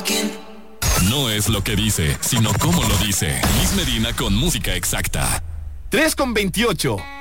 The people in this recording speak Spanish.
No es lo que dice, sino cómo lo dice. Liz Medina con música exacta. 3:28.